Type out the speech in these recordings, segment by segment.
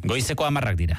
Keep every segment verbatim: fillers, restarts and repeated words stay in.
Goizeko hamarrak dira.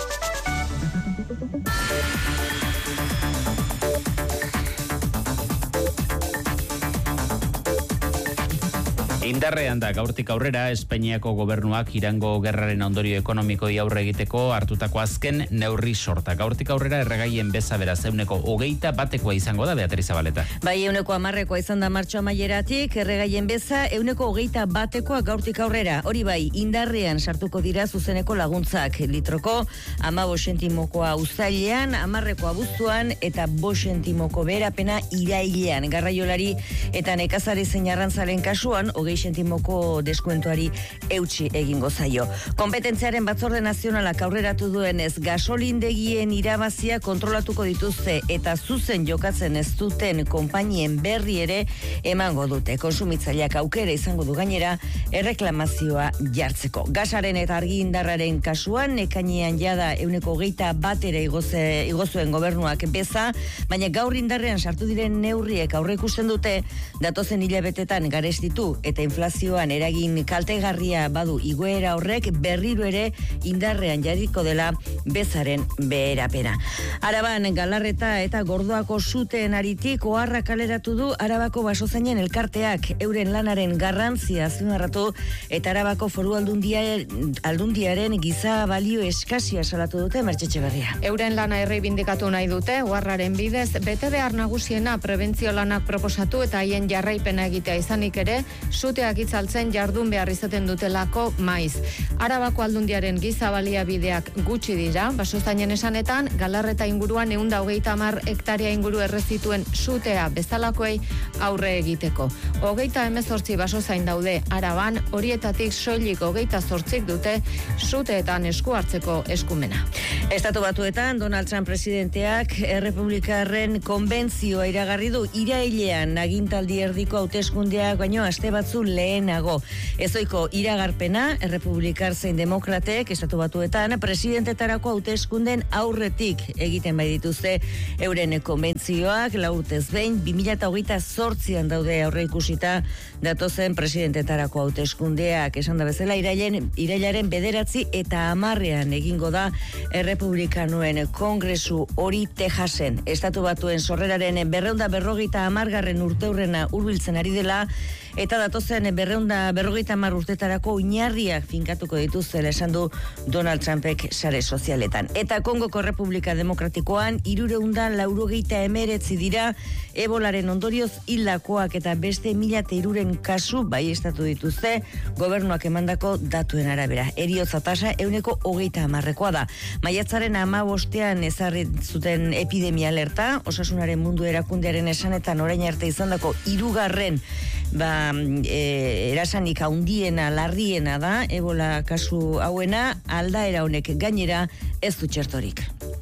Indarrean da gaurtik aurrera Espainiako gobernuak Irango gerraren ondorio ekonomikoi aurre egiteko hartutako azken neurri sorta. Gaurtik aurrera erregaien beza beraz euneko hogeita batekoa izango da, Beatriz Zabaleta. Bai, euneko hamarrekoa izan da martxo amaieratik, erregaien beza euneko hogeita batekoa gaurtik aurrera. Hori bai, indarrean sartuko dira zuzeneko laguntzak. Litroko ama bosentimoko uztailean, hamarrekoa abuztuan eta bosentimoko berapena irailean. Garraiolari eta nekazari zein arrantzaren kasuan, hogei sentimoko deskuentuari eutsi egingo zaio. Kompetentziaren batzorde nazionalak aurreratu duenez, gasolindegien irabazia kontrolatuko dituzte eta zuzen jokatzen ez duten konpainien berri ere emango dute. Konsumitzaileak aukera izango du gainera erreklamazioa jartzeko. Gasaren eta argi indarraren kasuan, ekainean jada euneko hogeita batera igoze, igozuen gobernuak beza, baina gaur indarrean sartu diren neurriek aurre ikusten dute, datozen hilabetetan garestitu eta inflazioan eragin kaltegarria badu igoera horrek berriro ere indarrean jarriko dela bezaren beherapena. Araban Galarreta eta Gordoako suteen aritik oharra kaleratu du Arabako basozainen elkarteak, euren lanaren garrantzia azpimarratu eta Arabako Foru Aldundia Aldundiaren giza balio eskasia salatu dute. Mertxe Etxeberria. Euren lana erreibindikatu nahi dute, oharraren bidez bete behar nagusiena prebentzio lanak proposatu eta haien jarraipena egitea izanik ere, suteak itzaltzen jardun behar izaten dutelako maiz. Arabako Aldundiaren giza baliabideak gutxi dira, basozainen esanetan, Galarreta inguruan ehun eta hogeita hamar hektaria inguru errezituen sutea bezalakoei aurre egiteko. Hogeita hemezortzi basozain daude Araban, horietatik soilik hogeita zortzik dute suteetan esku hartzeko eskumena. Estatu Batuetan, Donald Trump presidenteak errepublikarren konbentzioa iragarri du irailean agintaldi erdiko hauteskundeak baino aste batzu lehenago. Ezoiko iragarpena, errepublikar zein demokratek Estatu Batuetan presidentetarako hauteskunden aurretik egiten bai dituzte euren konbentzioak, lau urtez behin, bi mila hogeita zortzian daude aurre ikusita datozen presidentetarako hauteskundeak, esan da bezala irailen, irailaren bederatzi eta hamarrean egingo da errepublikanoen kongresu hori Texasen. Estatu Batuen sorreraren berreunda berrogeita hamargarren urteurrena hurbiltzen ari dela eta datozen berreunda berrogeita hamar urtetarako oinarriak finkatuko dituztela esan du Donald Trumpek sare sozialetan. Eta Kongoko Errepublika Demokratikoan hirureunda laurogeita hemeretzi dira ebolaren ondorioz hildakoak eta beste mila hiruren kasu baieztatu dituzte gobernuak emandako datuen arabera. Heriotza tasa ehuneko hogeita hamarrekoa da. Maiatzaren hamabostean ezarri zuten epidemia alerta, Osasunaren Mundu Erakundearen esanetan orain arte izandako hirugarren ba, e, erasanik handiena, larriena da, ebola kasu hauena, aldaera honek gainera ez du txertorik.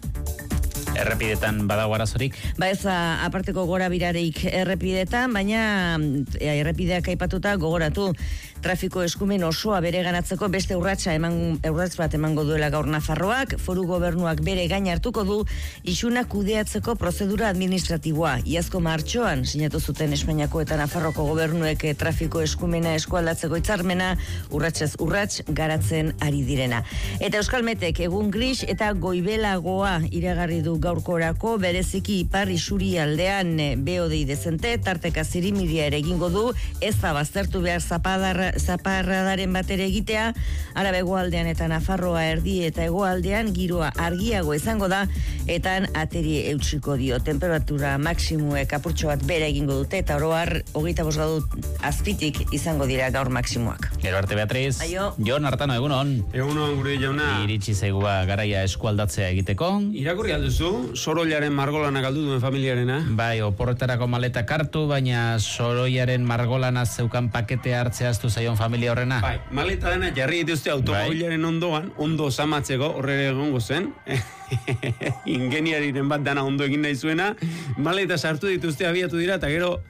Errepidetan badago arazorik? Ba ez aparteko gora birareik errepidetan, baina errepideak aipatuta gogoratu trafiko eskumen osoa bere ganatzeko beste urratsa eman urrats bat emango duela gaur Nafarroak, foru gobernuak bere gain hartuko du isuna kudeatzeko prozedura administratiboa. Iazko martxoan sinatu zuten Espainiako eta Nafarroko gobernuek trafiko eskumena eskualdatzeko hitzarmena urratsez urrats garatzen ari direna. Eta Euskalmetek egun gris eta goibelagoa iragarri du gaurkorako, bereziki ipar isuri aldean beodei dezente, tarteka zirimiria ere egingo du, ez da baztertu behar zapadarra zaparradaren batere egitea, Arabe hegoaldean eta Nafarroa erdi eta hegoaldean giroa argiago izango da, eta ateri eutsiko dio. Temperatura maksimuek apurtxo bat bera egingo dute, eta oro har, hogeita bost gradu azpitik izango dira gaur maksimuak. Gero arte, Beatriz. Aio. Jon Artano, egunon. Egunon, gure jauna. Iritsi zaigua garaia eskualdatzea egiteko. Irakurri alduzu, Soroiaren margolana galdu duen familiarena. Bai, oporretarako maleta kartu, baina Soroiaren margolana zeukan paketea hartzea aztu zaion familia horrena. Bai, maleta dena jarri dituzte automobilaren ondoan, ondo zamatzeko, horre egongo zen. Ingeniariren bat dana ondo egin nahi zuena, maleta sartu dituzte, abiatu dira, eta gero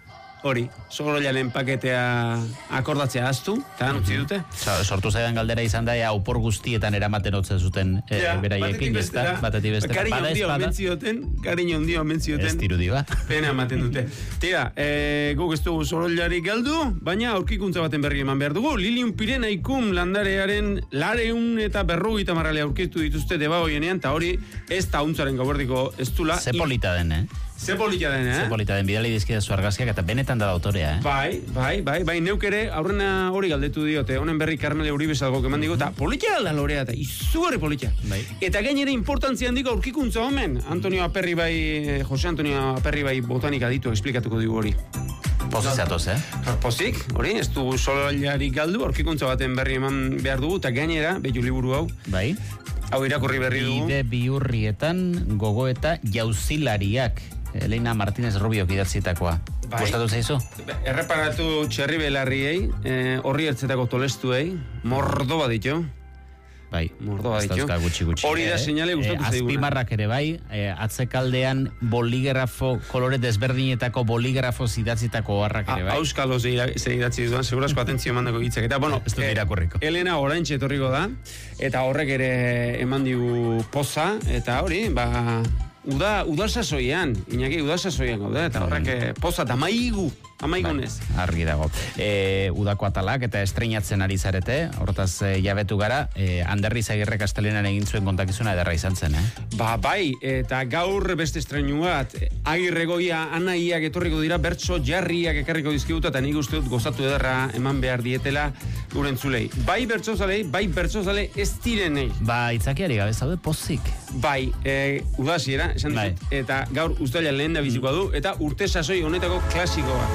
hori, sorollaren paketea akordatzea aztu, eta utzi dute. Sortu zaidan galdera izan da, ea, opor guztietan eramaten otzen zuten e, ja, beraiekin, ez da? Batetik bestera. Kariño ondio mentzioten, kariño ondio mentzioten. Ez dirudi ba. Pena ematen dute. Tira, e, guk ez dugu sorollari galdu, baina aurkikuntza baten berri eman behar dugu. Lilium Pirenaikum landarearen lareun eta berrogeita marrale aurkitu dituzte deba hoienean, eta hori ez da untzaren gauerdiko ez dula. Ze polita den, eh? Ze polita den, eh? Ze polita den, bidali dizkida zu argazkiak, eta benetan da autorea, eh? Bai, bai, bai, bai, neuk ere aurrena hori galdetu diote, honen berri Carmele Uribe salgo keman digo, eta polita alda lorea, eta izugarri polita. Bai. Eta gainera importantzia handiko aurkikuntza homen, Antonio Aperri bai, Jose Antonio Aperri bai botanika ditu, esplikatuko digu hori. Pozik zatoz, eh? Pozik, hori, ez du solarik galdu, aurkikuntza baten berri eman behar dugu, eta gainera, behitu liburu hau. Bai. Hau irakurri berri dugu. Bide bihurrietan gogo eta jauzilariak. Elena Martínez Rubiok idatzitakoa. Bai. Gustatu zaizu? Erreparatu txerri belarriei, eh, horri ertzetako tolestuei, mordo bat ditu. Bai, mordo bat ez ditu. dauzka gutxi gutxi. Hori da seinale gustatu eh, zaiguna. Azpimarrak ere bai, eh, atzekaldean boligrafo, kolore desberdinetako boligrafo zidatzitako harrak ere bai. Auskalo ze idatzi duan, segurazko atentzio emandako hitzak. Eta, bueno, ez dut irakurriko. Elena oraintxe etorriko da, eta horrek ere eman digu poza, eta hori, ba, uda, udasasoian, Iñaki udasasoian gaude, eta horrek mm. poza, eta maigu, amaigunez. Bai, argi dago. E, udako atalak eta estreinatzen ari zarete, hortaz e, jabetu gara, e, Anderri Zagirrek astelenan egin zuen kontakizuna ederra izan zen, eh? Ba, bai, eta gaur beste estreinu bat, Agirregoia anaiak etorriko dira, bertso jarriak ekarriko dizkiguta, eta nik uste dut gozatu ederra eman behar dietela gure entzulei. Bai bertsozalei, bai bertsozale ez direnei. Ba, itzakiari gabe zaude pozik. Bai, e, udasiera, esan bai. dut, eta gaur uztailan lehen da bizikoa du, eta urte sasoi honetako klasikoa.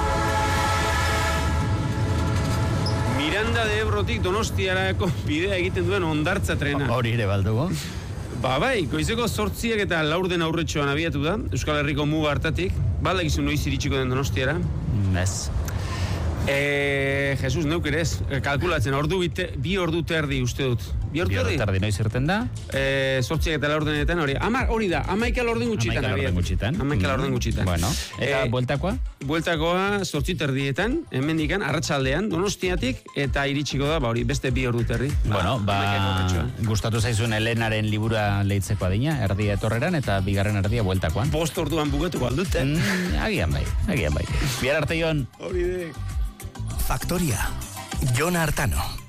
Miranda de Ebrotik Donostiarako bidea egiten duen hondartza trena. Hori ere baldugu. Ba, bai, goizeko zortziak eta laurden aurretxoan abiatu da, Euskal Herriko muga hartatik, balda gizu noiz iritsiko den Donostiara. Ez. E, Jesus, neuk ere ez, kalkulatzen, ordu bite, bi ordu terdi uste dut. Bi ordu terdi? Bi ordu terdi, noiz irten da? E, zortziak eta laurdenetan hori. Ama, hori da, amaika laurden gutxitan. Amaika laurden gutxitan. Amaika laurden gutxitan. Bueno, eta e, bueltakoa? Bueltakoa zortzi terdietan, hemendikan, arratsaldean, Donostiatik, eta iritsiko da, ba hori, beste bi ordu terdi. Bueno, ba, ba gustatu zaizuen Helenaren libura leitzeko adina, erdia etorreran, eta bigarren erdia bueltakoan. Bost orduan bugatuko aldute. Mm, agian bai, agian bai. Bihar arte, Jon. Hori de. Faktoria, Jon Artano.